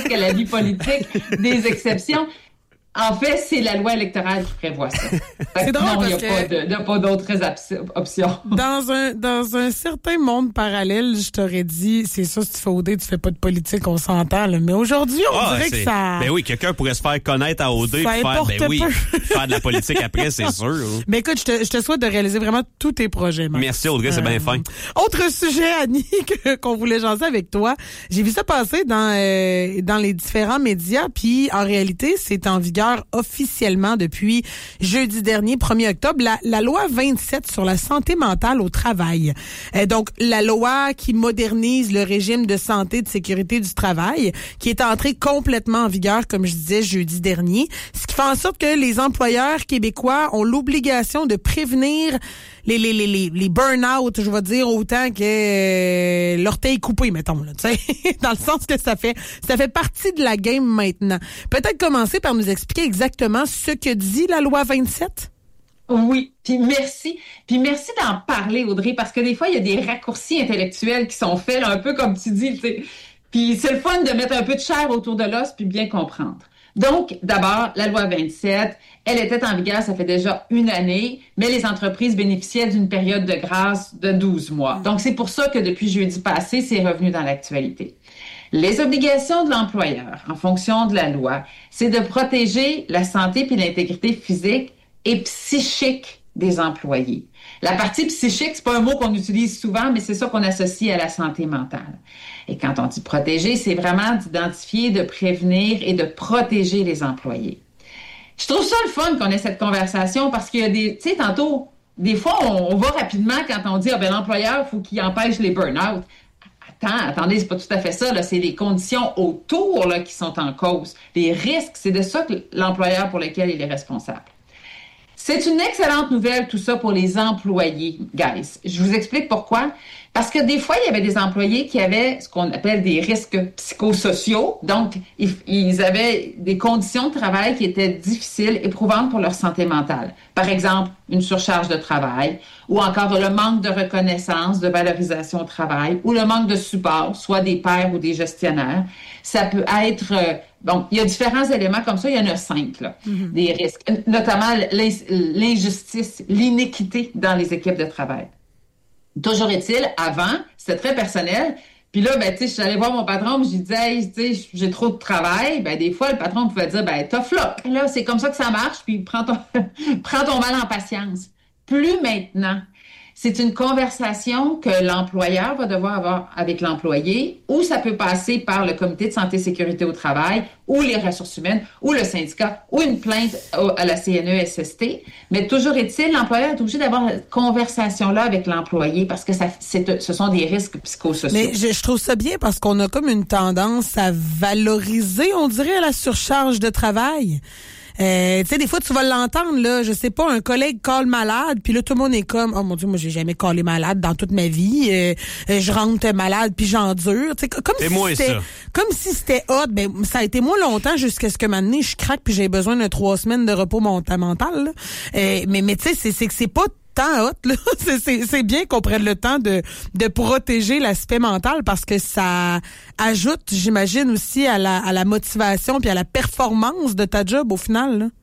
reste que la vie politique, des exceptions. En fait, c'est la loi électorale qui prévoit ça. C'est drôle non, il parce n'y a pas d'autres options. Dans un certain monde parallèle, je t'aurais dit, c'est ça, si tu fais OD, tu fais pas de politique, on s'entend, là. Mais aujourd'hui, on dirait que ça... Ben oui, quelqu'un pourrait se faire connaître à OD Ça et faire, importe peu. faire de la politique après, c'est sûr. Hein. Mais écoute, je te souhaite de réaliser vraiment tous tes projets, Max. Merci, Audrey, c'est bien fin. Autre sujet, Annie, qu'on voulait jaser avec toi. J'ai vu ça passer dans les différents médias, puis en réalité, c'est en vigueur officiellement depuis jeudi dernier, 1er octobre, la loi 27 sur la santé mentale au travail. Donc, la loi qui modernise le régime de santé et de sécurité du travail, qui est entrée complètement en vigueur, comme je disais, jeudi dernier, ce qui fait en sorte que les employeurs québécois ont l'obligation de prévenir les burn-out, je vais dire, autant que l'orteil coupé, mettons, là, tu sais, dans le sens que ça fait partie de la game maintenant. Peut-être commencer par nous expliquer exactement ce que dit la loi 27? Oui, puis merci d'en parler, Audrey, parce que des fois, il y a des raccourcis intellectuels qui sont faits, là, un peu comme tu dis, tu sais. Puis c'est le fun de mettre un peu de chair autour de l'os puis bien comprendre. Donc, d'abord, la loi 27, elle était en vigueur, ça fait déjà une année, mais les entreprises bénéficiaient d'une période de grâce de 12 mois. Donc, c'est pour ça que depuis jeudi passé, c'est revenu dans l'actualité. Les obligations de l'employeur, en fonction de la loi, c'est de protéger la santé puis l'intégrité physique et psychique des employés. La partie psychique, c'est pas un mot qu'on utilise souvent, mais c'est ça qu'on associe à la santé mentale. Et quand on dit protéger, c'est vraiment d'identifier, de prévenir et de protéger les employés. Je trouve ça le fun qu'on ait cette conversation parce qu'il y a des, tu sais, tantôt, des fois, on va rapidement quand on dit, l'employeur, il faut qu'il empêche les burn-out. Attendez, c'est pas tout à fait ça, là. C'est les conditions autour, là, qui sont en cause. Les risques, c'est de ça que l'employeur pour lequel il est responsable. C'est une excellente nouvelle, tout ça, pour les employés, guys. Je vous explique pourquoi. Parce que des fois, il y avait des employés qui avaient ce qu'on appelle des risques psychosociaux. Donc, ils avaient des conditions de travail qui étaient difficiles, éprouvantes pour leur santé mentale. Par exemple, une surcharge de travail, ou encore le manque de reconnaissance, de valorisation au travail, ou le manque de support, soit des pairs ou des gestionnaires. Ça peut être... Bon, il y a différents éléments comme ça, il y en a 5, là, des risques, notamment l'injustice, l'iniquité dans les équipes de travail. Toujours est-il, avant, c'était très personnel, puis là, tu sais, j'allais voir mon patron, puis je lui disais, hey, tu sais, j'ai trop de travail, des fois, le patron pouvait dire, tough luck, là, c'est comme ça que ça marche, puis prends ton mal en patience. Plus maintenant. C'est une conversation que l'employeur va devoir avoir avec l'employé, ou ça peut passer par le comité de santé et sécurité au travail, ou les ressources humaines, ou le syndicat, ou une plainte à la CNESST. Mais toujours est-il, l'employeur est obligé d'avoir cette conversation-là avec l'employé parce que ce sont des risques psychosociaux. Mais je trouve ça bien parce qu'on a comme une tendance à valoriser, on dirait, la surcharge de travail. Tu sais, des fois, tu vas l'entendre, là, je sais pas, un collègue colle malade, puis là, tout le monde est comme, oh mon Dieu, moi, j'ai jamais collé malade dans toute ma vie, je rentre malade, puis j'endure, tu sais, comme si c'était hot, ça a été moi longtemps jusqu'à ce que maintenant, je craque, puis j'ai besoin de 3 semaines de repos mental, là. Mais tu sais, c'est que c'est pas tant hot, là. C'est bien qu'on prenne le temps de protéger l'aspect mental parce que ça ajoute, j'imagine, aussi à la motivation puis à la performance de ta job au final, là.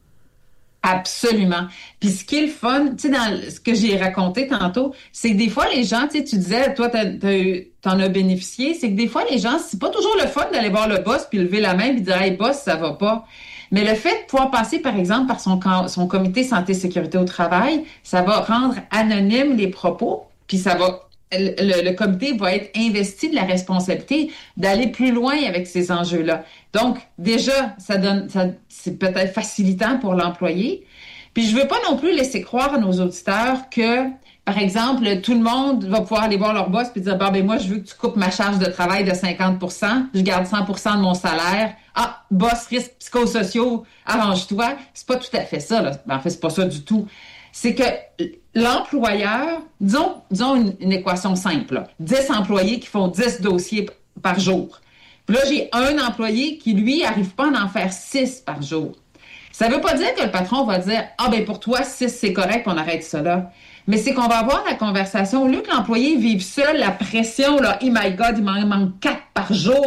Absolument. Puis ce qui est le fun, tu sais, dans ce que j'ai raconté tantôt, c'est que des fois, les gens, tu sais, tu disais, toi, t'en as bénéficié, c'est que des fois, les gens, c'est pas toujours le fun d'aller voir le boss puis lever la main puis dire, hey, boss, ça va pas. Mais le fait de pouvoir passer, par exemple, par son comité santé et sécurité au travail, ça va rendre anonyme les propos, puis ça va... Le comité va être investi de la responsabilité d'aller plus loin avec ces enjeux-là. Donc, déjà, c'est peut-être facilitant pour l'employé. Puis, je veux pas non plus laisser croire à nos auditeurs que, par exemple, tout le monde va pouvoir aller voir leur boss puis dire, moi, je veux que tu coupes ma charge de travail de 50%, je garde 100% de mon salaire. Ah, boss, risques psychosociaux, arrange-toi. C'est pas tout à fait ça, là. En fait, c'est pas ça du tout. C'est que l'employeur, disons une équation simple, là, 10 employés qui font 10 dossiers par jour. Puis là, j'ai un employé qui, lui, arrive pas à en faire 6 par jour. Ça veut pas dire que le patron va dire, pour toi, 6, c'est correct, on arrête ça là. Mais c'est qu'on va avoir la conversation, au lieu que l'employé vive seul la pression, là, oh my God, il m'en manque 4 par jour,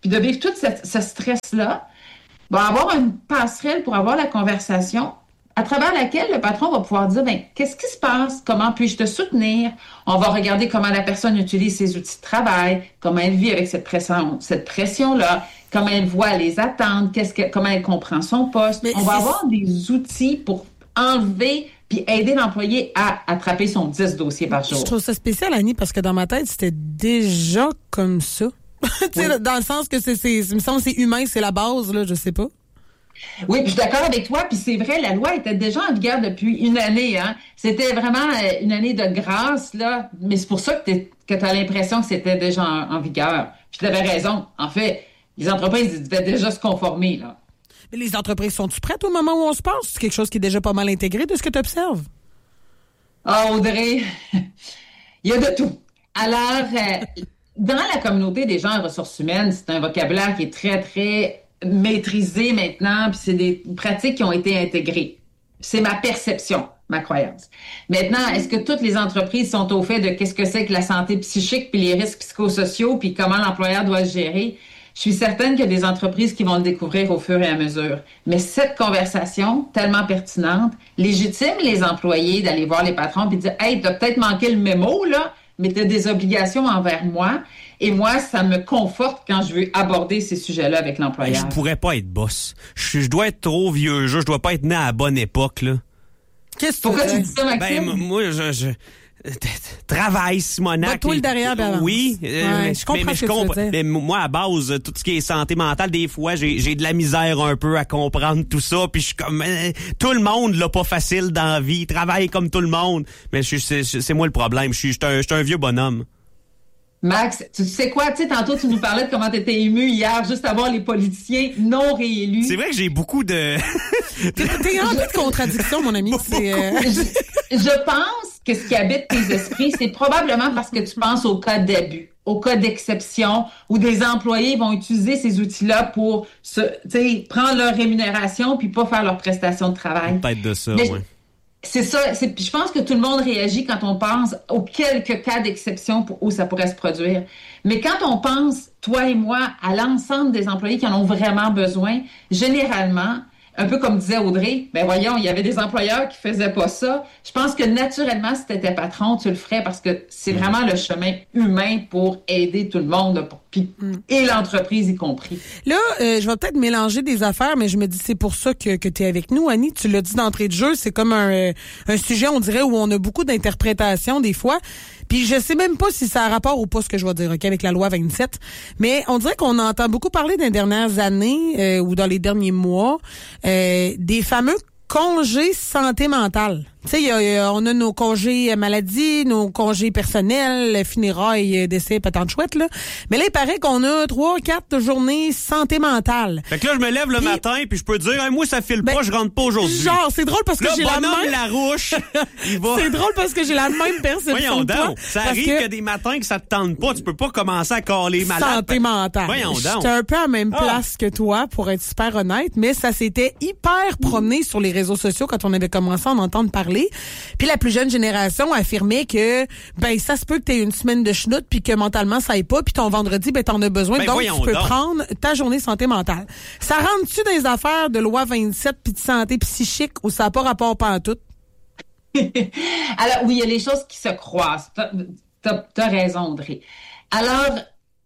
puis de vivre tout ce stress-là, va avoir une passerelle pour avoir la conversation à travers laquelle le patron va pouvoir dire, qu'est-ce qui se passe? Comment puis-je te soutenir? On va regarder comment la personne utilise ses outils de travail, comment elle vit avec cette pression-là, comment elle voit les attentes, comment elle comprend son poste. On va avoir des outils pour enlever puis aider l'employé à attraper son 10 dossiers par jour. Je trouve ça spécial, Annie, parce que dans ma tête, c'était déjà comme ça. Oui. Dans le sens que il me semble que c'est humain, c'est la base, là, je sais pas. Oui, puis je suis d'accord avec toi, puis c'est vrai, la loi était déjà en vigueur depuis une année, hein. C'était vraiment une année de grâce, là, mais c'est pour ça que tu as l'impression que c'était déjà en vigueur. Puis tu avais raison. En fait, les entreprises devaient déjà se conformer, là. Mais les entreprises sont-tu prêtes au moment où on se passe? C'est quelque chose qui est déjà pas mal intégré de ce que tu observes? Ah, Audrey, il y a de tout. Alors, dans la communauté des gens en ressources humaines, c'est un vocabulaire qui est très, très maîtrisé maintenant, puis c'est des pratiques qui ont été intégrées. C'est ma perception, ma croyance. Maintenant, est-ce que toutes les entreprises sont au fait de qu'est-ce que c'est que la santé psychique, puis les risques psychosociaux, puis comment l'employeur doit se gérer? Je suis certaine qu'il y a des entreprises qui vont le découvrir au fur et à mesure. Mais cette conversation, tellement pertinente, légitime les employés d'aller voir les patrons puis de dire « Hey, t'as peut-être manqué le mémo, là, mais t'as des obligations envers moi. » Et moi, ça me conforte quand je veux aborder ces sujets-là avec l'employeur. Je pourrais pas être boss. Je dois être trop vieux jeu. Je dois pas être né à la bonne époque, là. Pourquoi tu dis ça, Maxime? Moi, je travaille, Simonac. Toi, le derrière, oui. Je comprends ce que tu veux dire. Mais moi, à base, tout ce qui est santé mentale, des fois, j'ai de la misère un peu à comprendre tout ça. Puis je suis comme, tout le monde l'a pas facile dans la vie. Il travaille comme tout le monde. Mais c'est moi le problème. Je suis un vieux bonhomme. Max, tu sais quoi? Tu sais, tantôt, tu nous parlais de comment tu étais ému hier, juste à voir les politiciens non réélus. C'est vrai que j'ai beaucoup de... T'es rempli de contradictions, mon ami. Je pense que ce qui habite tes esprits, c'est probablement parce que tu penses au cas d'abus, au cas d'exception, où des employés vont utiliser ces outils-là pour prendre leur rémunération puis pas faire leur prestation de travail. Peut-être de ça, oui. C'est ça. Je pense que tout le monde réagit quand on pense aux quelques cas d'exception où ça pourrait se produire. Mais quand on pense, toi et moi, à l'ensemble des employés qui en ont vraiment besoin, généralement, un peu comme disait Audrey, voyons, il y avait des employeurs qui faisaient pas ça. Je pense que naturellement, si t'étais patron, tu le ferais parce que c'est vraiment le chemin humain pour aider tout le monde, et l'entreprise y compris. Là, je vais peut-être mélanger des affaires, mais je me dis c'est pour ça que tu es avec nous, Annie. Tu l'as dit d'entrée de jeu, c'est comme un sujet, on dirait, où on a beaucoup d'interprétations des fois. Puis je sais même pas si ça a rapport ou pas ce que je vais dire, OK, avec la loi 27. Mais on dirait qu'on entend beaucoup parler dans les dernières années ou dans les derniers mois des fameux congés santé mentale. Tu sais, on a nos congés maladie, nos congés personnels, funérailles, décès, patente chouette, là. Mais là, il paraît qu'on a 3-4 journées santé mentale. Fait que là, je me lève le matin, puis je peux dire, moi, ça file pas, je rentre pas aujourd'hui. Genre, c'est drôle parce que j'ai la même... Larouche, il va... C'est drôle parce que j'ai la même perception. Voyons que toi, donc. Ça arrive qu'il y a des matins que ça te tente pas. Tu peux pas commencer à caler malade. Santé mentale. Voyons donc. J'étais un peu à la même place que toi, pour être super honnête, mais ça s'était hyper promené sur les réseaux sociaux quand on avait commencé à en entendre parler. Puis la plus jeune génération affirmait que ça se peut que tu aies une semaine de chenoute puis que mentalement ça aille pas, puis ton vendredi t'en as besoin, donc tu peux prendre ta journée santé mentale. Ça rentre-tu dans les affaires de loi 27 puis de santé psychique ou ça n'a pas rapport pantoute? Alors oui, il y a les choses qui se croisent. T'as raison, Audrey. Alors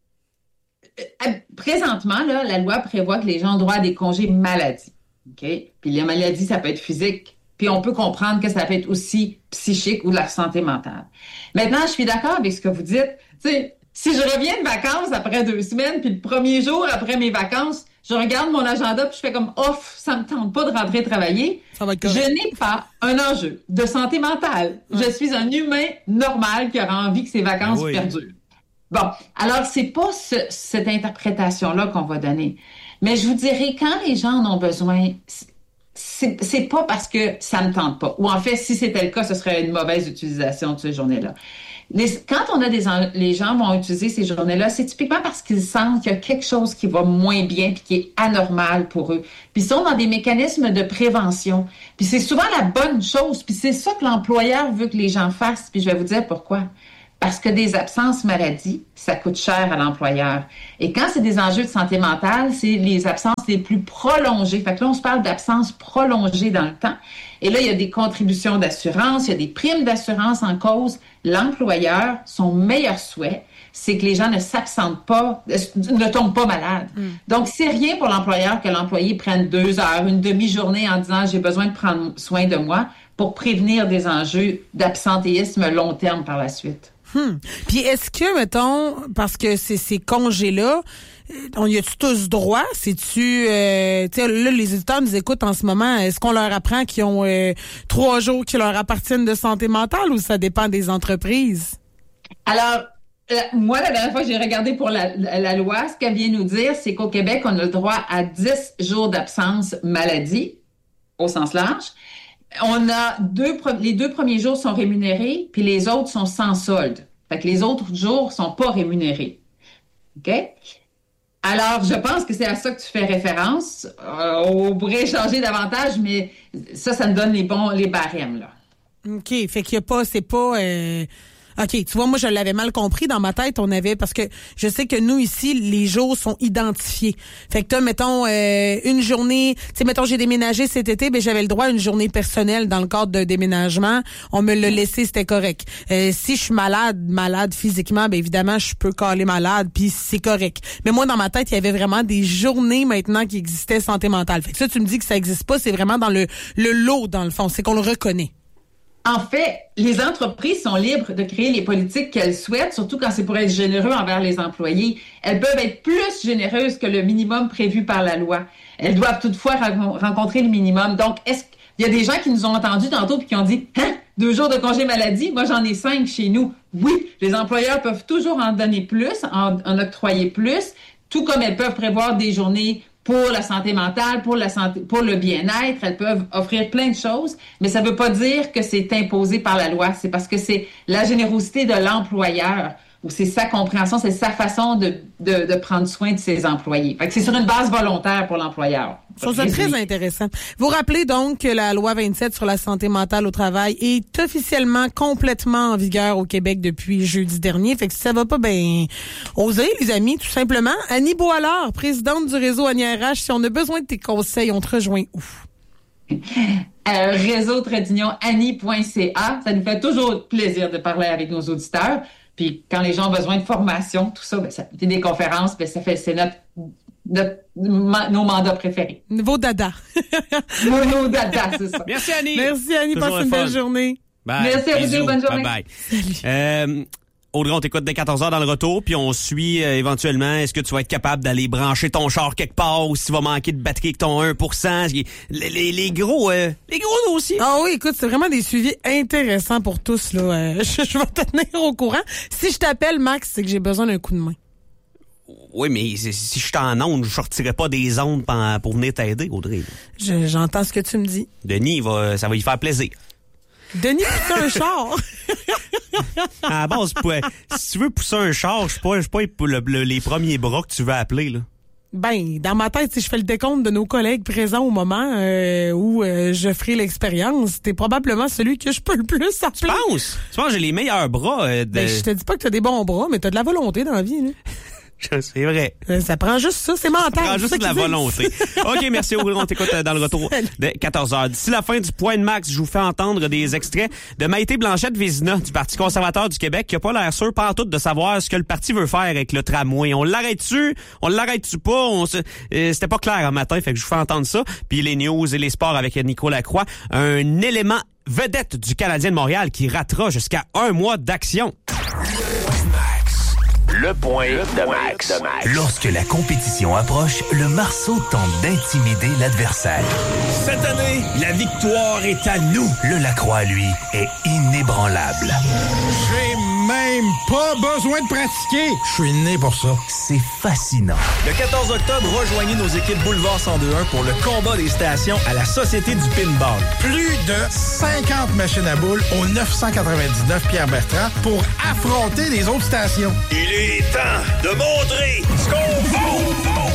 présentement là, la loi prévoit que les gens ont droit à des congés maladie. OK? Puis les maladies, ça peut être physique. Puis on peut comprendre que ça peut être aussi psychique ou de la santé mentale. Maintenant, je suis d'accord avec ce que vous dites. Tu sais, si je reviens de vacances après 2 semaines, puis le premier jour après mes vacances, je regarde mon agenda puis je fais comme off, ça me tente pas de rentrer travailler. Ça va être correct. Je n'ai pas un enjeu de santé mentale. Je suis un humain normal qui aura envie que ses vacances perdurent. Bon, alors c'est pas cette interprétation-là qu'on va donner. Mais je vous dirais, quand les gens en ont besoin, c'est pas parce que ça me tente pas. Ou en fait, si c'était le cas, ce serait une mauvaise utilisation de ces journées-là. Quand on a les gens vont utiliser ces journées-là, c'est typiquement parce qu'ils sentent qu'il y a quelque chose qui va moins bien puis qui est anormal pour eux. Puis ils sont dans des mécanismes de prévention. Puis c'est souvent la bonne chose. Puis c'est ça que l'employeur veut que les gens fassent. Puis je vais vous dire pourquoi. Parce que des absences maladie, ça coûte cher à l'employeur. Et quand c'est des enjeux de santé mentale, c'est les absences les plus prolongées. Fait que là, on se parle d'absences prolongées dans le temps. Et là, il y a des contributions d'assurance, il y a des primes d'assurance en cause. L'employeur, son meilleur souhait, c'est que les gens ne s'absentent pas, ne tombent pas malades. Donc, c'est rien pour l'employeur que l'employé prenne 2 heures, une demi-journée en disant « j'ai besoin de prendre soin de moi » pour prévenir des enjeux d'absentéisme long terme par la suite. Puis est-ce que, mettons, parce que ces congés-là, on y a-tu tous droit? C'est-tu, tu sais, là, les éditeurs nous écoutent en ce moment. Est-ce qu'on leur apprend qu'ils ont 3 jours qui leur appartiennent de santé mentale ou ça dépend des entreprises? Alors, moi, la dernière fois que j'ai regardé pour la loi, ce qu'elle vient nous dire, c'est qu'au Québec, on a le droit à 10 jours d'absence maladie, au sens large. On a les 2 premiers jours sont rémunérés, puis les autres sont sans solde. Fait que les autres jours sont pas rémunérés. OK? Alors, je pense que c'est à ça que tu fais référence. On pourrait échanger davantage, mais ça me donne les barèmes, là. OK. Fait qu'il y a pas, c'est pas... OK, tu vois, moi, je l'avais mal compris. Dans ma tête, on avait... Parce que je sais que nous, ici, les jours sont identifiés. Fait que t'as, mettons, une journée... Tu sais, mettons, j'ai déménagé cet été, ben j'avais le droit à une journée personnelle dans le cadre d'un déménagement. On me l'a laissé, c'était correct. Si je suis malade physiquement, ben évidemment, je peux caler malade, puis c'est correct. Mais moi, dans ma tête, il y avait vraiment des journées maintenant qui existaient santé mentale. Fait que ça, tu me dis que ça existe pas, c'est vraiment dans le lot, dans le fond. C'est qu'on le reconnaît. En fait, les entreprises sont libres de créer les politiques qu'elles souhaitent, surtout quand c'est pour être généreux envers les employés. Elles peuvent être plus généreuses que le minimum prévu par la loi. Elles doivent toutefois rencontrer le minimum. Donc, est-ce qu'il y a des gens qui nous ont entendus tantôt et qui ont dit « Hein? 2 jours de congé maladie? Moi, j'en ai 5 chez nous. » Oui, les employeurs peuvent toujours en donner plus, en octroyer plus, tout comme elles peuvent prévoir des journées pour la santé mentale, pour la santé, pour le bien-être. Elles peuvent offrir plein de choses, mais ça ne veut pas dire que c'est imposé par la loi. C'est parce que c'est la générosité de l'employeur ou c'est sa compréhension, c'est sa façon de prendre soin de ses employés. Fait que c'est sur une base volontaire pour l'employeur. Je trouve ça très intéressant. Vous rappelez donc que la loi 27 sur la santé mentale au travail est officiellement complètement en vigueur au Québec depuis jeudi dernier. Fait que si ça va pas, ben, osez, les amis, tout simplement. Annie Boilard, présidente du réseau Annie RH, si on a besoin de tes conseils, on te rejoint où? Réseau-annie.ca. Ça nous fait toujours plaisir de parler avec nos auditeurs. Puis quand les gens ont besoin de formation, tout ça, ben, ça fait des conférences, ben, c'est nos mandats préférés. Vos dada. nos dada, c'est ça. Merci Annie. Merci Annie, passe une belle journée. Bye. Merci à vous, bonne journée. Bye bye. Audrey, on t'écoute dès 14h dans le retour, puis on suit éventuellement, est-ce que tu vas être capable d'aller brancher ton char quelque part ou s'il va manquer de batterie avec ton 1%, les gros dossiers. Ah oui, écoute, c'est vraiment des suivis intéressants pour tous, là. Je vais te tenir au courant. Si je t'appelle, Max, c'est que j'ai besoin d'un coup de main. Oui, mais si je suis en onde, je sortirai pas des ondes pour venir t'aider, Audrey. J'entends ce que tu me dis. Denis, ça va lui faire plaisir. Denis pousse un char. À la base, si tu veux pousser un char, je suis pas les premiers bras que tu veux appeler, là. Ben, dans ma tête, si je fais le décompte de nos collègues présents au moment où je ferai l'expérience, t'es probablement celui que je peux le plus appeler. Tu penses que j'ai les meilleurs bras? Ben, je te dis pas que t'as des bons bras, mais t'as de la volonté dans la vie, là. C'est vrai. Ça prend juste ça, c'est mental. Ça prend juste de la volonté. OK, merci Audrey, on t'écoute dans le retour de 14h. D'ici la fin du Point de Max, je vous fais entendre des extraits de Maïté Blanchette-Vézina du Parti conservateur du Québec qui a pas l'air sûr pantoute de savoir ce que le parti veut faire avec le tramway. On l'arrête-tu? On l'arrête-tu pas? C'était pas clair un matin, fait que je vous fais entendre ça. Puis les news et les sports avec Nicolas Lacroix. Un élément vedette du Canadien de Montréal qui ratera jusqu'à 1 mois d'action. Le point de Max. Lorsque la compétition approche, le Marceau tente d'intimider l'adversaire. Cette année, la victoire est à nous. Le Lacroix, lui, est inébranlable. J'ai même pas besoin de pratiquer. Je suis né pour ça. C'est fascinant. Le 14 octobre, rejoignez nos équipes Boulevard 1021 pour le combat des stations à la Société du Pinball. Plus de 50 machines à boules au 999 Pierre-Bertrand pour affronter les autres stations. Il est temps de montrer ce qu'on vaut.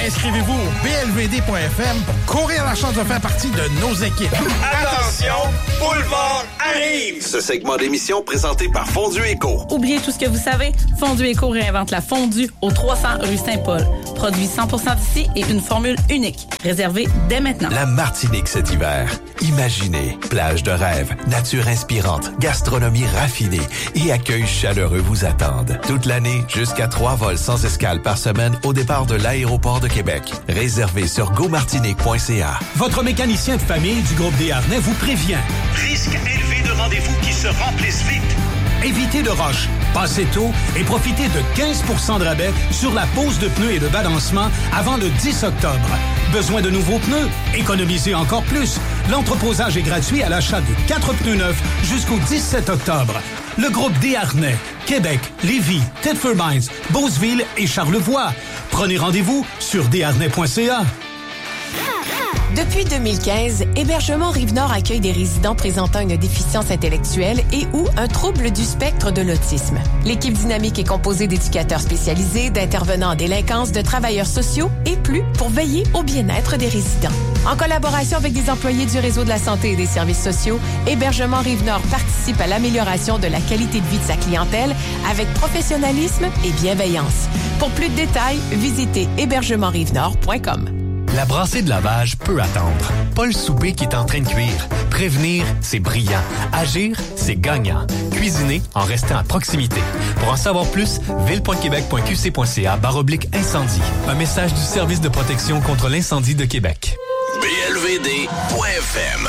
Inscrivez-vous au blvd.fm pour courir la chance de faire partie de nos équipes. Attention, Boulevard arrive! Ce segment d'émission présenté par Fondue Éco. Oubliez tout ce que vous savez, Fondue Éco réinvente la fondue au 300 rue Saint-Paul. Produit 100% d'ici et une formule unique. Réservée dès maintenant. La Martinique cet hiver. Imaginez, plage de rêve, nature inspirante, gastronomie raffinée et accueil chaleureux vous attendent. Toute l'année, jusqu'à 3 vols sans escale par semaine au départ de l'aéroport de Québec. Réservé sur gomartinique.ca. Votre mécanicien de famille du groupe Desharnais vous prévient. Risque élevé de rendez-vous qui se remplissent vite. Évitez le rush, passez tôt et profitez de 15 % de rabais sur la pose de pneus et de balancement avant le 10 octobre. Besoin de nouveaux pneus? Économisez encore plus. L'entreposage est gratuit à l'achat de 4 pneus neufs jusqu'au 17 octobre. Le groupe Desharnais, Québec, Lévis, Thetford Mines, Beauceville et Charlevoix. Prenez rendez-vous sur desharnais.ca. Depuis 2015, Hébergement Rive-Nord accueille des résidents présentant une déficience intellectuelle et ou un trouble du spectre de l'autisme. L'équipe dynamique est composée d'éducateurs spécialisés, d'intervenants en délinquance, de travailleurs sociaux et plus pour veiller au bien-être des résidents. En collaboration avec des employés du réseau de la santé et des services sociaux, Hébergement Rive-Nord participe à l'amélioration de la qualité de vie de sa clientèle avec professionnalisme et bienveillance. Pour plus de détails, visitez hébergementrivenord.com. La brassée de lavage peut attendre. Pas le souper qui est en train de cuire. Prévenir, c'est brillant. Agir, c'est gagnant. Cuisiner en restant à proximité. Pour en savoir plus, ville.québec.qc.ca/incendie. Un message du Service de protection contre l'incendie de Québec. blvd.fm.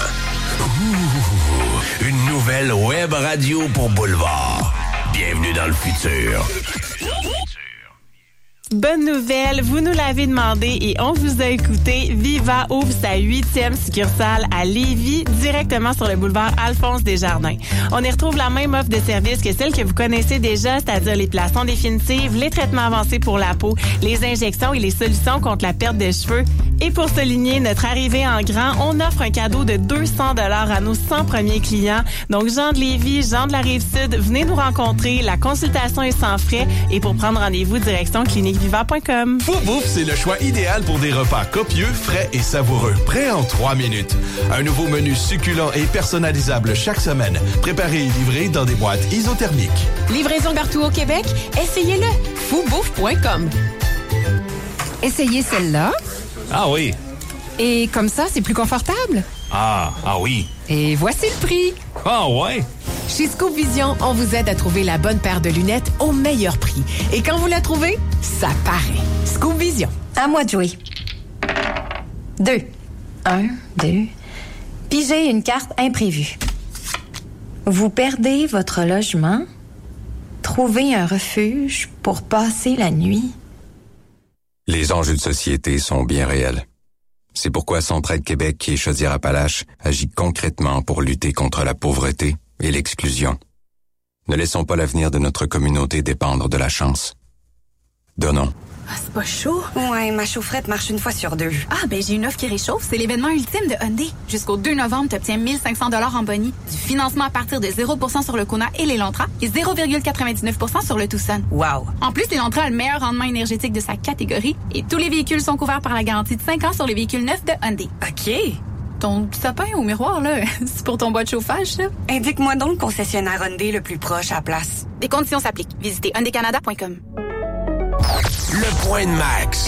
Une nouvelle web radio pour Boulevard. Bienvenue dans le futur. Bonne nouvelle, vous nous l'avez demandé et on vous a écouté. Viva ouvre sa 8e succursale à Lévis, directement sur le boulevard Alphonse Desjardins. On y retrouve la même offre de services que celle que vous connaissez déjà, c'est-à-dire les plaçons définitives, les traitements avancés pour la peau, les injections et les solutions contre la perte de cheveux. Et pour souligner notre arrivée en grand, on offre un cadeau de 200 $ à nos 100 premiers clients. Donc, Jean de Lévis, Jean de la Rive-Sud, venez nous rencontrer. La consultation est sans frais et pour prendre rendez-vous, direction cliniqueviva.com. Foubouf, c'est le choix idéal pour des repas copieux, frais et savoureux. Prêt en 3 minutes. Un nouveau menu succulent et personnalisable chaque semaine. Préparé et livré dans des boîtes isothermiques. Livraison partout au Québec? Essayez-le. Foubouf.com. Essayez celle-là. Ah oui. Et comme ça, c'est plus confortable. Ah oui. Et voici le prix. Ah ouais. Chez Scoop Vision, on vous aide à trouver la bonne paire de lunettes au meilleur prix. Et quand vous la trouvez, ça paraît. Scoop Vision. À moi de jouer. 2. 1, 2. Pigez une carte imprévue. Vous perdez votre logement. Trouvez un refuge pour passer la nuit. Les enjeux de société sont bien réels. C'est pourquoi Centraide Québec et Chaudière-Appalaches agit concrètement pour lutter contre la pauvreté et l'exclusion. Ne laissons pas l'avenir de notre communauté dépendre de la chance. Donnons. Ah, c'est pas chaud? Ouais, ma chaufferette marche une fois sur 2. Ah, ben j'ai une offre qui réchauffe. C'est l'événement ultime de Hyundai. Jusqu'au 2 novembre, tu obtiens 1 500 $ en boni, du financement à partir de 0% sur le Kona et l'Elantra et 0,99% sur le Tucson. Wow! En plus, l'Elantra a le meilleur rendement énergétique de sa catégorie et tous les véhicules sont couverts par la garantie de 5 ans sur les véhicules neufs de Hyundai. OK. Ton sapin au miroir, là, c'est pour ton bois de chauffage, ça? Indique-moi donc le concessionnaire Hyundai le plus proche à la place. Des conditions s'appliquent. Visitez hyundaicanada.com. Le point de max.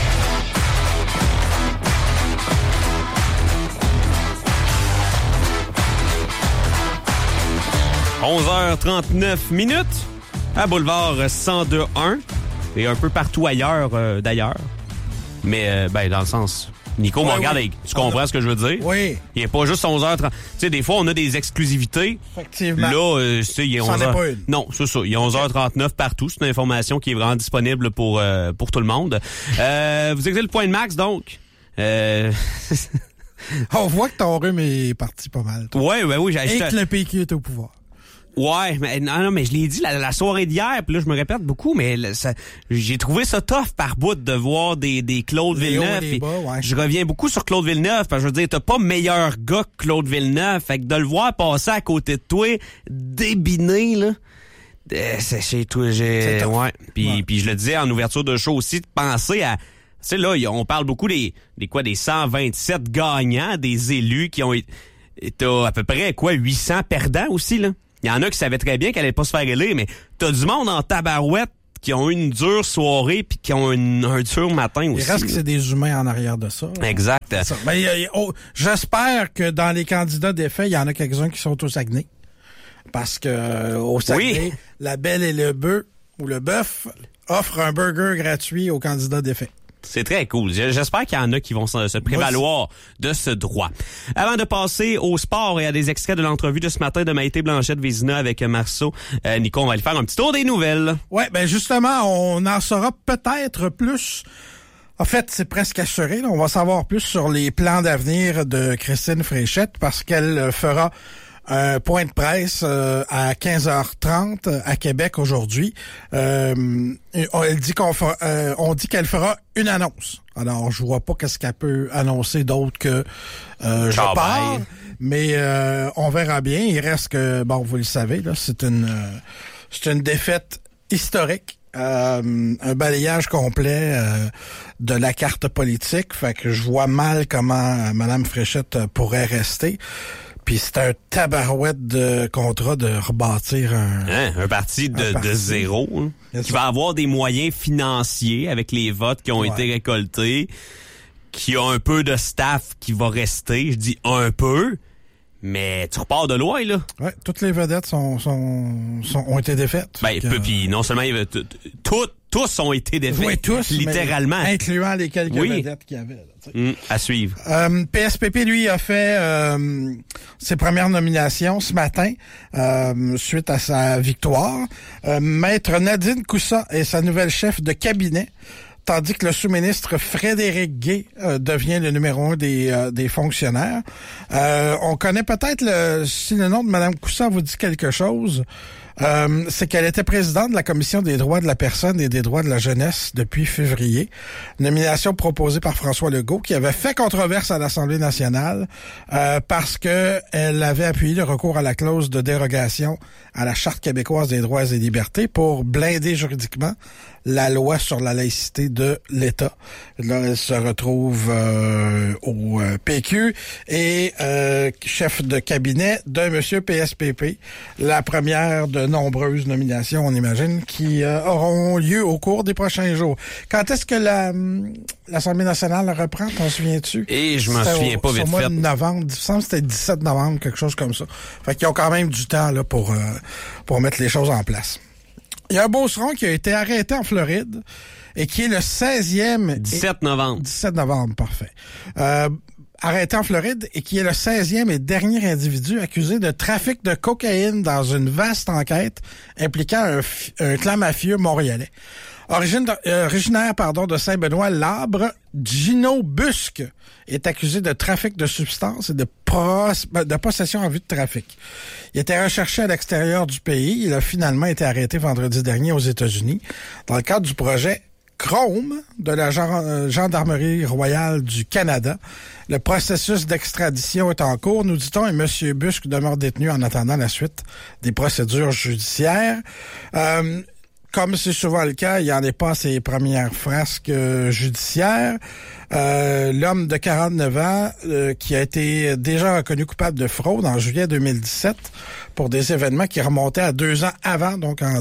11h39 à Boulevard 102.1 et un peu partout ailleurs d'ailleurs. Mais dans le sens... Nico me regarde, tu comprends ce que je veux dire? Oui. Il n'est pas juste 11h30. Tu sais, des fois, on a des exclusivités. Effectivement. Là, tu sais, il est 11h. Pas une. Non, c'est ça. Il est 11h39 partout. C'est une information qui est vraiment disponible pour tout le monde. Vous écoutez le point de max, donc. On voit que ton rhume est parti pas mal. Oui. Et que le PQ est au pouvoir. Ouais, mais non, mais je l'ai dit la soirée d'hier, puis là je me répète beaucoup, mais j'ai trouvé ça tough par bout de voir des Claude Villeneuve. Ouais. Je reviens beaucoup sur Claude Villeneuve, parce que je veux dire, t'as pas meilleur gars que Claude Villeneuve, fait que de le voir passer à côté de toi, débiné là. C'est chez toi, ouais. Puis je le disais en ouverture de show aussi, de penser à sais, là, on parle beaucoup des 127 gagnants, des élus qui ont été... T'as à peu près, 800 perdants aussi, là. Il y en a qui savaient très bien qu'elle allait pas se faire élire, mais t'as du monde en tabarouette qui ont eu une dure soirée puis qui ont un dur matin aussi. Il reste que c'est des humains en arrière de ça. Exact. Mais, j'espère que dans les candidats défaits, il y en a quelques-uns qui sont au Saguenay. Parce que au Saguenay, la Belle et le Bœuf ou le Bœuf offre un burger gratuit aux candidats défaits. C'est très cool. J'espère qu'il y en a qui vont se prévaloir de ce droit. Avant de passer au sport et à des extraits de l'entrevue de ce matin de Maïté Blanchette-Vézina avec Marceau, Nico, on va aller faire un petit tour des nouvelles. Ouais, ben justement, on en saura peut-être plus. En fait, c'est presque assuré. Là. On va savoir plus sur les plans d'avenir de Christine Fréchette parce qu'elle fera un point de presse à 15h30 à Québec aujourd'hui. On dit qu'elle fera une annonce. Alors, je vois pas qu'est-ce qu'elle peut annoncer d'autre que je pars, mais on verra bien. Il reste que, bon, vous le savez, là, c'est une défaite historique. Un balayage complet de la carte politique. Fait que je vois mal comment Mme Fréchette pourrait rester. Puis c'est un tabarouette de contrat de rebâtir un parti de zéro, hein, qui va avoir des moyens financiers avec les votes qui ont été récoltés, qui a un peu de staff qui va rester. Je dis un peu, mais tu repars de loin, là. Ouais, toutes les vedettes ont été défaites. Ben, puis non seulement tous ont été défaits. Oui, tous, littéralement. Incluant les quelques vedettes qu'il y avait. Là, à suivre. PSPP, lui, a fait ses premières nominations ce matin, suite à sa victoire. Maître Nadine Coussa est sa nouvelle chef de cabinet, tandis que le sous-ministre Frédéric Gay devient le numéro 1 des fonctionnaires. On connaît peut-être si le nom de Mme Coussa vous dit quelque chose. C'est qu'elle était présidente de la Commission des droits de la personne et des droits de la jeunesse depuis février. Nomination proposée par François Legault, qui avait fait controverse à l'Assemblée nationale parce que elle avait appuyé le recours à la clause de dérogation à la Charte québécoise des droits et libertés pour blinder juridiquement la loi sur la laïcité de l'État. Là, elle se retrouve au PQ et chef de cabinet de Monsieur PSPP, la première de nombreuses nominations, on imagine, qui auront lieu au cours des prochains jours. Quand est-ce que l'Assemblée nationale reprend, t'en souviens-tu? Et je m'en souviens pas vite fait. Au mois de novembre, il me semble que c'était 17 novembre, quelque chose comme ça. Fait qu'ils ont quand même du temps là pour mettre les choses en place. Il y a un beauceron qui a été arrêté en Floride et qui est le 16e... 17 novembre. 17 novembre, parfait. Arrêté en Floride et qui est le 16e et dernier individu accusé de trafic de cocaïne dans une vaste enquête impliquant un clan mafieux montréalais. Originaire de Saint-Benoît-Labre, Gino Busque est accusé de trafic de substances et de possession en vue de trafic. Il était recherché à l'extérieur du pays. Il a finalement été arrêté vendredi dernier aux États-Unis dans le cadre du projet Chrome de la Gendarmerie royale du Canada. Le processus d'extradition est en cours, nous dit-on, et M. Busque demeure détenu en attendant la suite des procédures judiciaires. Comme c'est souvent le cas, il n'y en est pas à ses premières frasques judiciaires. L'homme de 49 ans qui a été déjà reconnu coupable de fraude en juillet 2017 pour des événements qui remontaient à 2 ans avant, donc en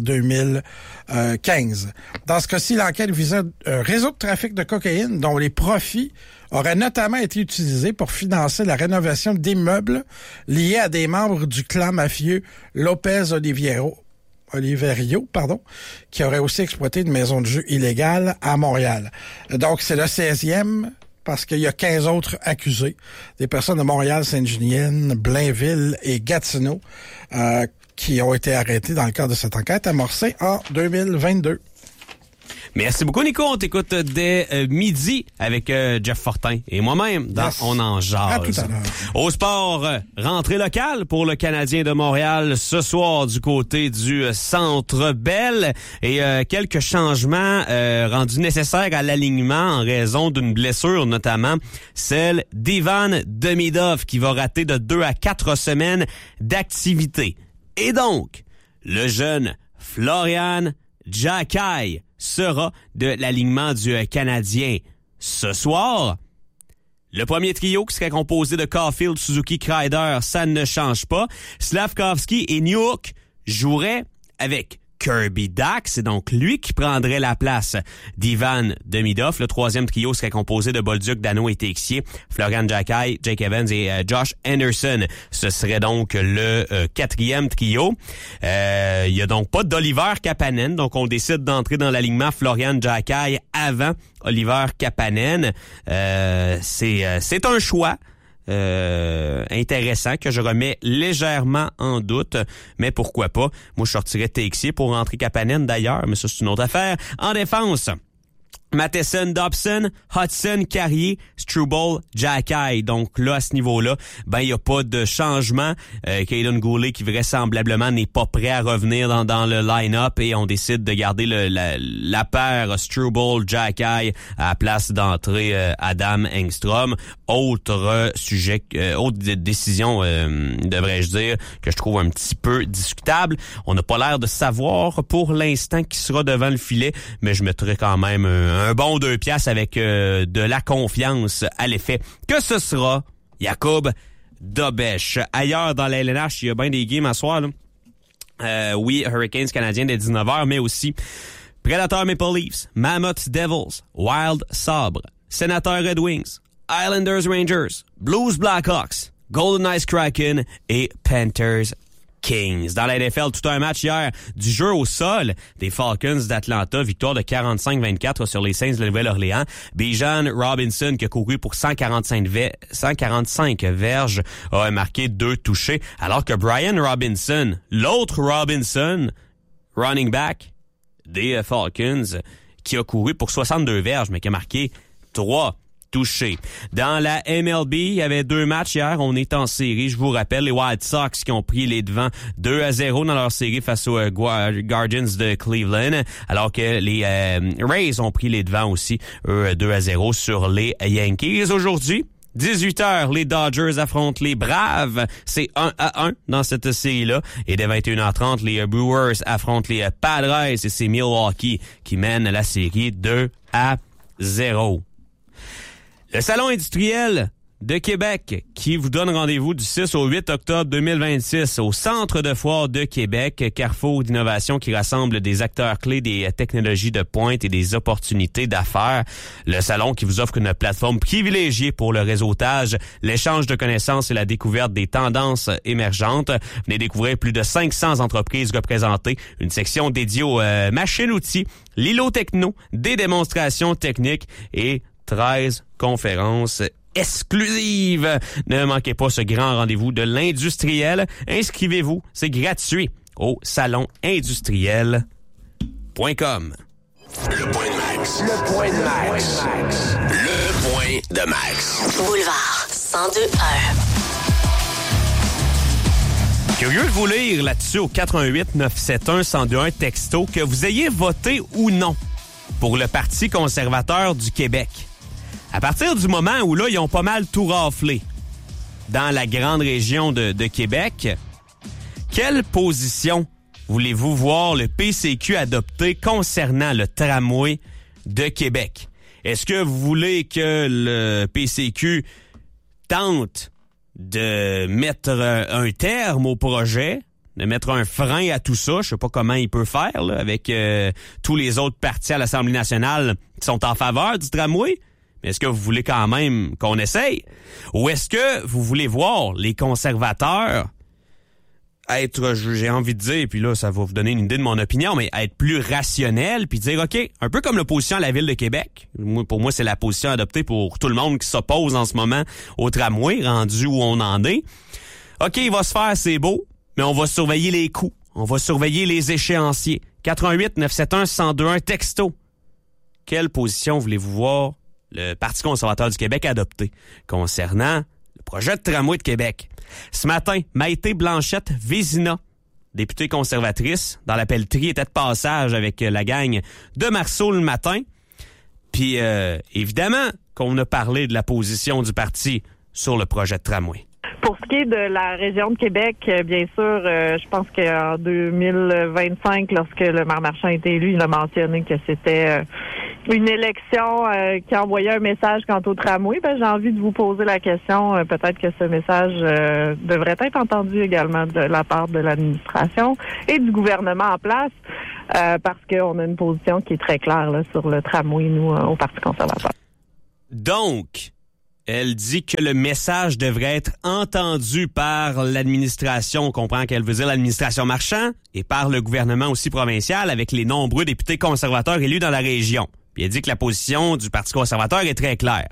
2015. Dans ce cas-ci, l'enquête visait un réseau de trafic de cocaïne dont les profits auraient notamment été utilisés pour financer la rénovation d'immeubles liés à des membres du clan mafieux Lopez Oliverio, qui aurait aussi exploité une maison de jeu illégale à Montréal. Donc, c'est le 16e, parce qu'il y a 15 autres accusés, des personnes de Montréal, Sainte-Julienne, Blainville et Gatineau, qui ont été arrêtés dans le cadre de cette enquête amorcée en 2022. Merci beaucoup, Nico. On t'écoute dès midi avec Jeff Fortin et moi-même dans On en jase. À tout à l'heure. Au sport, rentrée locale pour le Canadien de Montréal ce soir du côté du Centre Bell et quelques changements rendus nécessaires à l'alignement en raison d'une blessure, notamment celle d'Ivan Demidov qui va rater de 2 à 4 semaines d'activité. Et donc, le jeune Florian Xhekaj sera de l'alignement du Canadien ce soir. Le premier trio qui serait composé de Caulfield, Suzuki, Kreider, ça ne change pas. Slavkovski et Newhook joueraient avec Kirby Dach, c'est donc lui qui prendrait la place d'Ivan Demidov. Le troisième trio serait composé de Bolduc, Dano et Texier, Florian Jacquet, Jake Evans et Josh Anderson. Ce serait donc le quatrième trio. Il y a donc pas d'Oliver Kapanen, donc on décide d'entrer dans l'alignement Florian Jacquet avant Oliver Kapanen. C'est un choix intéressant que je remets légèrement en doute, mais pourquoi pas. Moi, je sortirais Texier pour rentrer Kapanen d'ailleurs, mais ça, c'est une autre affaire. En défense, Matheson, Dobson, Hudson, Carrier, Struble, Jacquet. Donc là, à ce niveau-là, il n'y a pas de changement. Caden Goulet, qui vraisemblablement n'est pas prêt à revenir dans le line-up, et on décide de garder la paire Struble, Jacquet à la place d'entrée Adam Engstrom. Autre décision, devrais-je dire, que je trouve un petit peu discutable. On n'a pas l'air de savoir pour l'instant qui sera devant le filet, mais je mettrai quand même un bon 2 piastres avec de la confiance à l'effet que ce sera Jakub Dobeš. Ailleurs dans la LNH, il y a bien des games à soir, là. Oui, Hurricanes canadiens dès 19h, mais aussi Predator Maple Leafs, Mammoth Devils, Wild Sabre, Sénateur Red Wings, Islanders Rangers, Blues Blackhawks, Golden Knights Kraken et Panthers Kings. Dans la NFL, tout un match hier du jeu au sol des Falcons d'Atlanta, victoire de 45-24 sur les Saints de la Nouvelle-Orléans. Bijan Robinson, qui a couru pour 145 verges, a marqué 2 touchés, alors que Brian Robinson, l'autre Robinson, running back des Falcons, qui a couru pour 62 verges, mais qui a marqué 3 touché. Dans la MLB, il y avait 2 matchs hier. On est en série. Je vous rappelle, les White Sox qui ont pris les devants 2-0 dans leur série face aux Guardians de Cleveland, alors que les Rays ont pris les devants aussi, eux, 2-0 sur les Yankees. Aujourd'hui, 18h, les Dodgers affrontent les Braves. C'est 1-1 dans cette série-là. Et dès 21h30, les Brewers affrontent les Padres, et c'est Milwaukee qui mène la série 2-0. Le Salon industriel de Québec qui vous donne rendez-vous du 6 au 8 octobre 2026 au Centre de foire de Québec, carrefour d'innovation qui rassemble des acteurs clés des technologies de pointe et des opportunités d'affaires. Le salon qui vous offre une plateforme privilégiée pour le réseautage, l'échange de connaissances et la découverte des tendances émergentes. Venez découvrir plus de 500 entreprises représentées, une section dédiée aux machines-outils, l'îlot techno, des démonstrations techniques et 13 conférences exclusives. Ne manquez pas ce grand rendez-vous de l'industriel. Inscrivez-vous, c'est gratuit au salonindustriel.com. Le point de Max. Le point de Max. Le point de Max. Boulevard 102.1. Curieux de vous lire là-dessus au 418-971-1021 texto, que vous ayez voté ou non pour le Parti conservateur du Québec. À partir du moment où là, ils ont pas mal tout raflé dans la grande région de Québec, quelle position voulez-vous voir le PCQ adopter concernant le tramway de Québec? Est-ce que vous voulez que le PCQ tente de mettre un terme au projet, de mettre un frein à tout ça? Je sais pas comment il peut faire là, avec tous les autres partis à l'Assemblée nationale qui sont en faveur du tramway. Mais est-ce que vous voulez quand même qu'on essaye? Ou est-ce que vous voulez voir les conservateurs être, j'ai envie de dire, puis là, ça va vous donner une idée de mon opinion, mais être plus rationnel, puis dire, OK, un peu comme l'opposition à la Ville de Québec. Pour moi, c'est la position adoptée pour tout le monde qui s'oppose en ce moment au tramway, rendu où on en est. OK, il va se faire, c'est beau, mais on va surveiller les coûts. On va surveiller les échéanciers. 88-971-1021 texto. Quelle position voulez-vous voir le Parti conservateur du Québec adopter concernant le projet de tramway de Québec? Ce matin, Maïté Blanchette-Vézina, députée conservatrice, dans la pelleterie, était de passage avec la gang de Marceau le matin. Puis, évidemment, qu'on a parlé de la position du parti sur le projet de tramway. Pour ce qui est de la région de Québec, bien sûr, je pense qu'en 2025, lorsque le maire Marchand a été élu, il a mentionné que c'était une élection qui envoyait un message quant au tramway, j'ai envie de vous poser la question. Peut-être que ce message devrait être entendu également de la part de l'administration et du gouvernement en place, parce qu'on a une position qui est très claire là, sur le tramway, nous, au Parti conservateur. Donc, elle dit que le message devrait être entendu par l'administration. On comprend qu'elle veut dire l'administration Marchand et par le gouvernement aussi provincial avec les nombreux députés conservateurs élus dans la région. Puis elle dit que la position du Parti conservateur est très claire.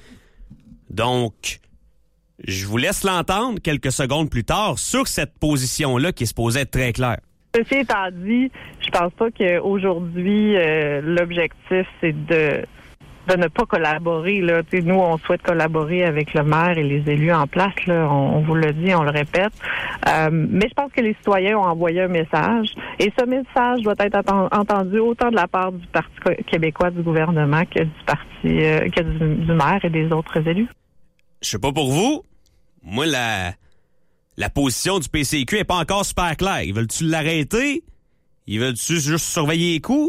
Donc, je vous laisse l'entendre quelques secondes plus tard sur cette position-là qui est supposée être très claire. Ceci étant dit, je pense pas qu'aujourd'hui, l'objectif, c'est de ne pas collaborer. Là. Nous, on souhaite collaborer avec le maire et les élus en place. Là. On vous le dit, on le répète. Mais je pense que les citoyens ont envoyé un message. Et ce message doit être entendu autant de la part du Parti québécois, du gouvernement, que du parti, que du maire et des autres élus. Je sais pas pour vous. Moi, la position du PCQ est pas encore super claire. Ils veulent-tu l'arrêter? Ils veulent-tu juste surveiller les coups?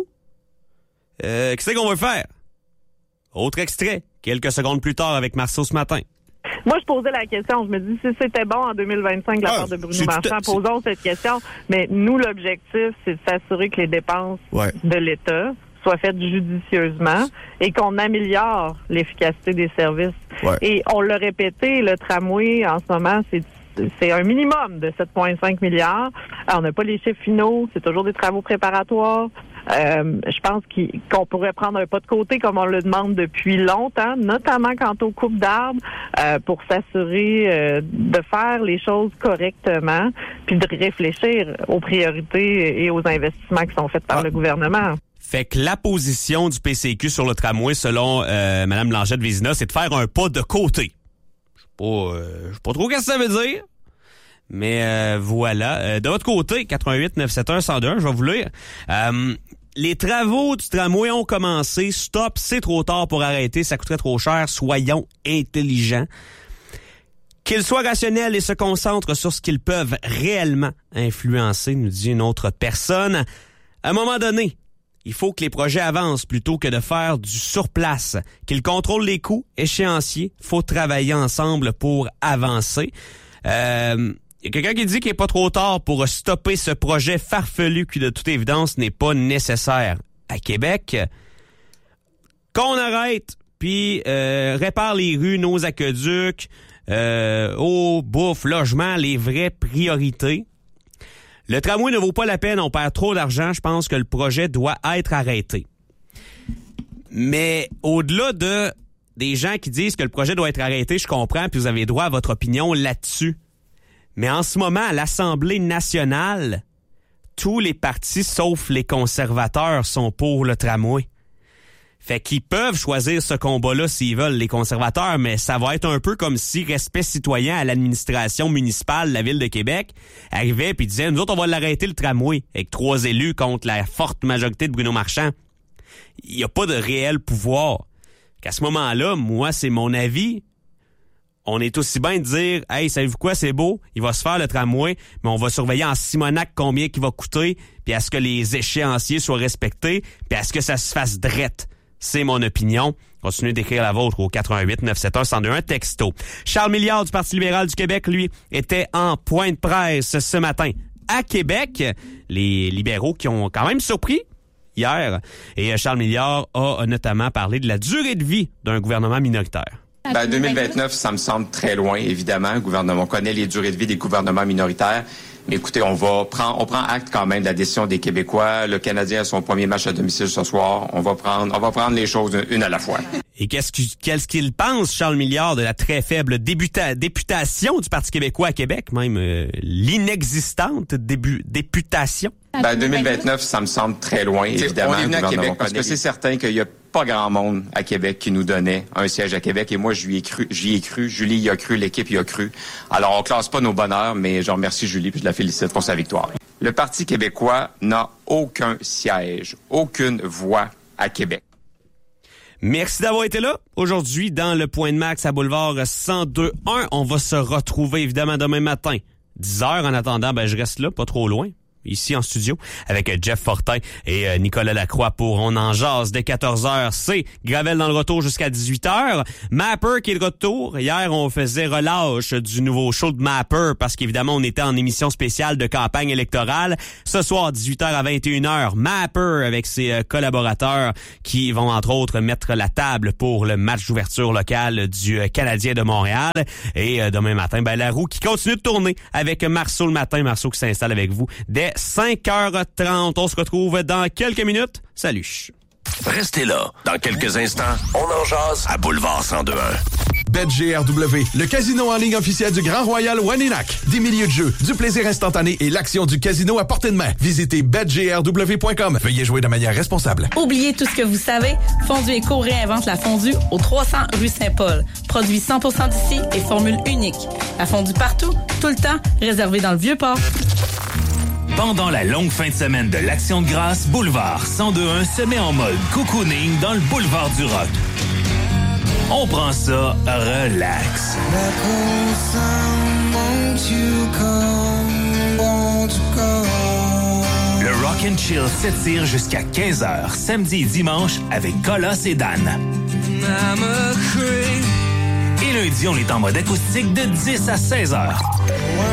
Qu'est-ce qu'on veut faire? Autre extrait, quelques secondes plus tard avec Marceau ce matin. Moi, je posais la question. Je me dis, si c'était bon en 2025 de la part de Bruno Marchand, posons cette question. Mais nous, l'objectif, c'est de s'assurer que les dépenses de l'État soient faites judicieusement et qu'on améliore l'efficacité des services. Ouais. Et on l'a répété, le tramway, en ce moment, c'est un minimum de 7,5 milliards. Alors, on n'a pas les chiffres finaux, c'est toujours des travaux préparatoires. Je pense qu'on pourrait prendre un pas de côté comme on le demande depuis longtemps, notamment quant aux coupes d'arbres, pour s'assurer de faire les choses correctement, puis de réfléchir aux priorités et aux investissements qui sont faits par le gouvernement. Fait que la position du PCQ sur le tramway, selon Mme Blanchette-Vézina, c'est de faire un pas de côté. Je sais pas trop qu'est-ce que ça veut dire. Mais voilà. De votre côté, 88-971-1021, je vais vous lire. Les travaux du tramway ont commencé. Stop, c'est trop tard pour arrêter. Ça coûterait trop cher. Soyons intelligents. Qu'ils soient rationnels et se concentrent sur ce qu'ils peuvent réellement influencer, nous dit une autre personne. À un moment donné, il faut que les projets avancent plutôt que de faire du surplace. Qu'ils contrôlent les coûts, échéanciers. Faut travailler ensemble pour avancer. Il y a quelqu'un qui dit qu'il n'est pas trop tard pour stopper ce projet farfelu qui, de toute évidence, n'est pas nécessaire. À Québec, qu'on arrête, puis répare les rues, nos aqueducs, eau, bouffe, logement, les vraies priorités. Le tramway ne vaut pas la peine, on perd trop d'argent, je pense que le projet doit être arrêté. Mais au-delà des gens qui disent que le projet doit être arrêté, je comprends, puis vous avez droit à votre opinion là-dessus. Mais en ce moment, à l'Assemblée nationale, tous les partis, sauf les conservateurs, sont pour le tramway. Fait qu'ils peuvent choisir ce combat-là s'ils veulent, les conservateurs, mais ça va être un peu comme si Respect citoyen à l'administration municipale de la Ville de Québec arrivait puis disait « Nous autres, on va l'arrêter le tramway » avec 3 élus contre la forte majorité de Bruno Marchand. Il n'y a pas de réel pouvoir. Qu'à ce moment-là, moi, c'est mon avis. On est aussi bien de dire « Hey, savez-vous quoi, c'est beau, il va se faire le tramway, mais on va surveiller en Simonac combien il va coûter, puis à ce que les échéanciers soient respectés, puis à ce que ça se fasse drette. » C'est mon opinion. Continuez d'écrire la vôtre au 88-971-1021 texto. Charles Milliard du Parti libéral du Québec, lui, était en point de presse ce matin à Québec. Les libéraux qui ont quand même surpris hier. Et Charles Milliard a notamment parlé de la durée de vie d'un gouvernement minoritaire. 2029, ça me semble très loin, évidemment. Le gouvernement connaît les durées de vie des gouvernements minoritaires. Mais écoutez, on prend acte quand même de la décision des Québécois. Le Canadien a son premier match à domicile ce soir. On va prendre les choses une à la fois. Et qu'est-ce qu'il pense, Charles Milliard, de la très faible députation du Parti québécois à Québec, même l'inexistante députation? 2029, ça me semble très loin, évidemment. On est venu à Québec parce que c'est certain qu'il y a pas grand monde à Québec qui nous donnait un siège à Québec. Et moi, j'y ai cru. Julie y a cru, l'équipe y a cru. Alors, on classe pas nos bonheurs, mais je remercie Julie puis je la félicite pour sa victoire. Le Parti québécois n'a aucun siège, aucune voix à Québec. Merci d'avoir été là. Aujourd'hui, dans le Point de Max à Boulevard 102.1, on va se retrouver évidemment demain matin. 10h en attendant, je reste là, pas trop loin. ici en studio, avec Jeff Fortin et Nicolas Lacroix pour On en jase dès 14h. C'est Gravel dans le retour jusqu'à 18h. Mapper qui est de retour. Hier, on faisait relâche du nouveau show de Mapper parce qu'évidemment, on était en émission spéciale de campagne électorale. Ce soir, 18h à 21h, Mapper avec ses collaborateurs qui vont entre autres mettre la table pour le match d'ouverture locale du Canadien de Montréal. Et demain matin, la roue qui continue de tourner avec Marceau le matin. Marceau qui s'installe avec vous dès 5h30. On se retrouve dans quelques minutes. Salut. Restez là. Dans quelques instants, on en jase à Boulevard 102.1. BetGRW, le casino en ligne officiel du Grand Royal Waninak. Des milliers de jeux, du plaisir instantané et l'action du casino à portée de main. Visitez betgrw.com. Veuillez jouer de manière responsable. Oubliez tout ce que vous savez. Fondue Éco réinvente la fondue au 300 rue Saint-Paul. Produit 100% d'ici et formule unique. La fondue partout, tout le temps, réservée dans le Vieux-Port. Pendant la longue fin de semaine de l'Action de grâce, Boulevard 102.1 se met en mode cocooning dans le boulevard du rock. On prend ça relax. Le Rock and Chill s'étire jusqu'à 15h, samedi et dimanche avec Colosse et Dan. Et lundi, on est en mode acoustique de 10 à 16h.